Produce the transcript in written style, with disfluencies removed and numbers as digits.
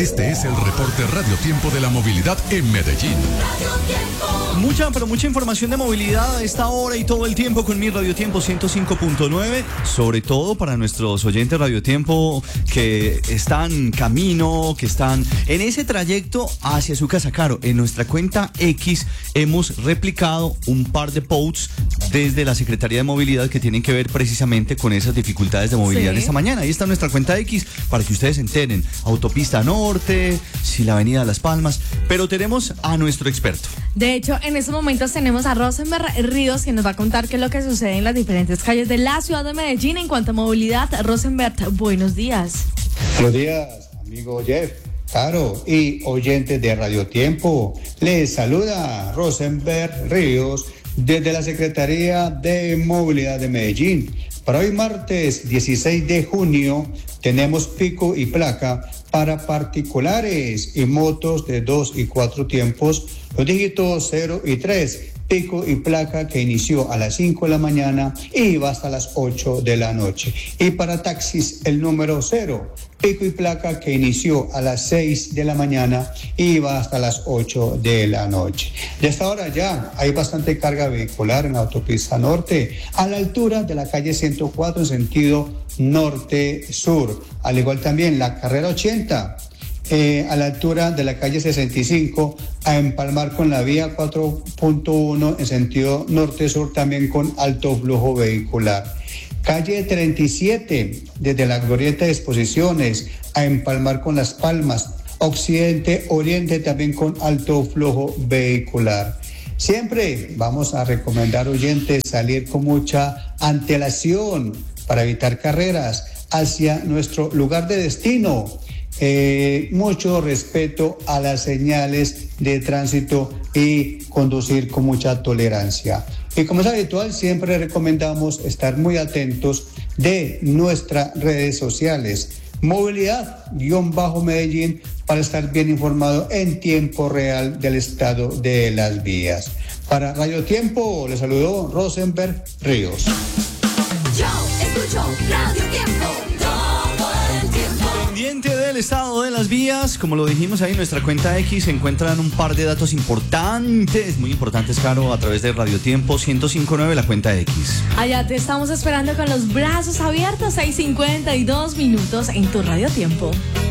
Este es el reporte Radio Tiempo de la movilidad en Medellín. Mucha información de movilidad a esta hora y todo el tiempo con mi Radio Tiempo 105.9, sobre todo para nuestros oyentes Radio Tiempo que están camino, que están en ese trayecto hacia su casa. Claro, en nuestra cuenta X hemos replicado un par de posts desde la Secretaría de Movilidad que tienen que ver precisamente con esas dificultades de movilidad esta mañana. Ahí está nuestra cuenta X para que ustedes se enteren. Autopista Norte, si la Avenida Las Palmas, pero tenemos a nuestro experto. De hecho, en estos momentos tenemos a Rosenberg Ríos, que nos va a contar qué es lo que sucede en las diferentes calles de la ciudad de Medellín en cuanto a movilidad. Rosenberg, buenos días. Buenos días, amigo Jeff, Caro y oyentes de Radio Tiempo. Les saluda Rosenberg Ríos desde la Secretaría de Movilidad de Medellín. Para hoy martes 16 de junio tenemos pico y placa para particulares y motos de 2 y 4 tiempos, los dígitos 0 y 3, pico y placa que inició a las 5 de la mañana y va hasta las 8 de la noche. Y para taxis el número 0, pico y placa que inició a las 6 de la mañana y va hasta las 8 de la noche. De esta hora ya hay bastante carga vehicular en la autopista norte, a la altura de la calle 104 en sentido norte-sur, al igual también la carrera 80, a la altura de la calle 65, a empalmar con la vía 4.1 en sentido norte-sur, también con alto flujo vehicular. Calle 37, desde la glorieta de Exposiciones, a empalmar con Las Palmas, occidente-oriente, también con alto flujo vehicular. Siempre vamos a recomendar, oyentes, salir con mucha antelación para evitar carreras hacia nuestro lugar de destino. Mucho respeto a las señales de tránsito y conducir con mucha tolerancia. Y como es habitual, siempre recomendamos estar muy atentos de nuestras redes sociales. Movilidad-Medellín para estar bien informado en tiempo real del estado de las vías. Para Radio Tiempo, les saludó Rosenberg Ríos. Yo escucho Radio Tiempo todo el tiempo. Pendiente del estado de las vías, como lo dijimos ahí en nuestra cuenta X, se encuentran un par de datos importantes, muy importantes, Caro, a través de Radio Tiempo 105.9, la cuenta X. Allá te estamos esperando con los brazos abiertos, 6:52 minutos en tu Radio Tiempo.